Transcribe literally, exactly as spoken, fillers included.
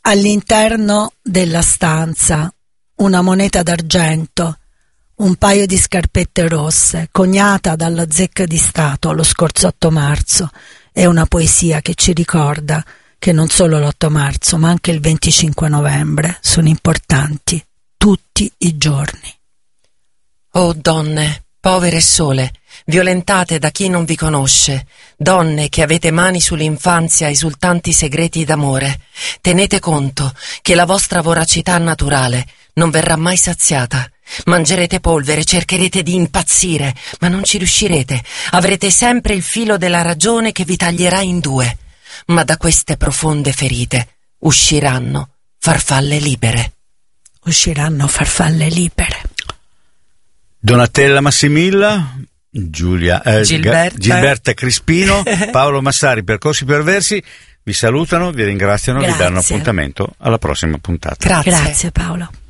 All'interno della stanza una moneta d'argento, un paio di scarpette rosse, coniata dalla zecca di Stato lo scorso otto marzo, è una poesia che ci ricorda che non solo l'otto marzo ma anche il venticinque novembre sono importanti tutti i giorni. Oh donne, povere e sole, violentate da chi non vi conosce, donne che avete mani sull'infanzia esultanti segreti d'amore, tenete conto che la vostra voracità naturale non verrà mai saziata. Mangerete polvere, cercherete di impazzire, ma non ci riuscirete. Avrete sempre il filo della ragione che vi taglierà in due. Ma da queste profonde ferite usciranno farfalle libere. Usciranno farfalle libere. Donatella Massimilla, Giulia, eh, Gilberta. Gilberta Crispino, Paolo Massari, Percorsi Perversi, vi salutano, vi ringraziano, Grazie. vi danno appuntamento alla prossima puntata. Grazie. Grazie Paolo.